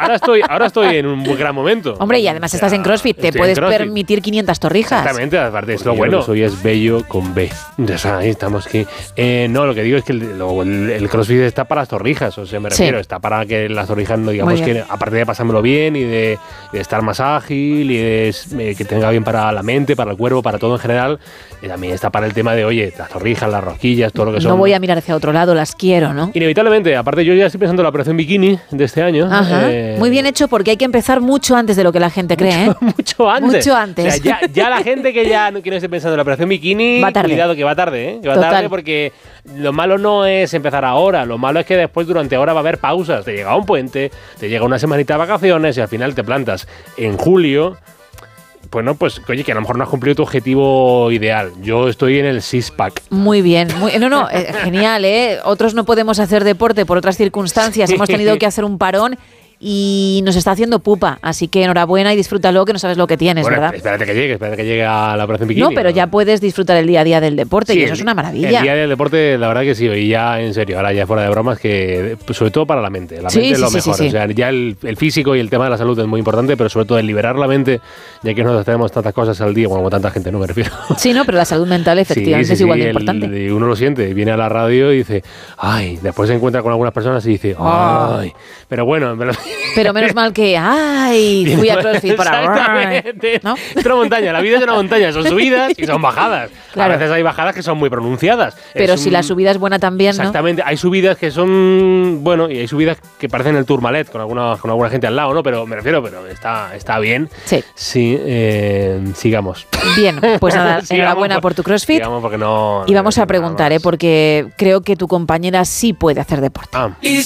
ahora estoy en un gran momento. Hombre, y además estás en CrossFit, te puedes permitir 500 torrijas. Exactamente, aparte es lo bueno. Soy es bello con B. O sea, ahí estamos que... no, lo que digo es que el CrossFit está para las torrijas, o sea, me refiero, está para que las torrijas, no digamos que, aparte de pasármelo bien y de estar más ágil y de que tenga bien para la mente, para el cuerpo, para todo en general, también está para el tema de, oye, las torrijas, las rosquillas, todo lo que son. No voy a mirar hacia otro lado, las quiero, ¿no? Inevitablemente, aparte yo ya estoy pensando en la operación bikini de este año. Ajá. Muy bien hecho, porque hay que empezar mucho antes de lo que la gente cree, ¿eh? Mucho antes. Mucho antes. O sea, ya la gente que ya no quiere estar pensando en la operación bikini, va tarde. Cuidado que va tarde, ¿eh? Que va tarde, porque lo malo no es empezar ahora, lo malo es que después durante ahora va a haber pausas. Te llega un puente, te llega una semanita de vacaciones y al final te plantas en julio. Pues no, pues oye, que a lo mejor no has cumplido tu objetivo ideal. Yo estoy en el six-pack. Muy bien. Genial, ¿eh? Otros no podemos hacer deporte por otras circunstancias. Hemos tenido que hacer un parón y nos está haciendo pupa. Así que enhorabuena y disfrútalo, que no sabes lo que tienes, ¿verdad? Espérate que llegue a la operación bikini. No, pero ya puedes disfrutar el día a día del deporte y eso es una maravilla. El día del deporte, la verdad que sí, y ya en serio, ahora ya fuera de bromas, que sobre todo para la mente. La mente es lo mejor. Sí. O sea, ya el físico y el tema de la salud es muy importante, pero sobre todo el liberar la mente, ya que nosotros tenemos tantas cosas al día, bueno, como tanta gente, no me refiero. Sí, no, pero la salud mental efectivamente es igual de importante. Uno lo siente, viene a la radio y dice, ay, después se encuentra con algunas personas y dice, ay, pero bueno, pero menos mal que, ay, fui a CrossFit para... ¿no? Es una montaña, la vida es una montaña, son subidas y son bajadas. Claro. A veces hay bajadas que son muy pronunciadas. Pero si la subida es buena también, ¿no? Exactamente, hay subidas que son, bueno, y hay subidas que parecen el Tourmalet con alguna gente al lado, ¿no? Pero me refiero, pero está bien. Sí. Sí, sigamos. Bien, pues nada, enhorabuena por tu CrossFit. Sigamos porque no... Y vamos a preguntar, porque creo que tu compañera sí puede hacer deporte.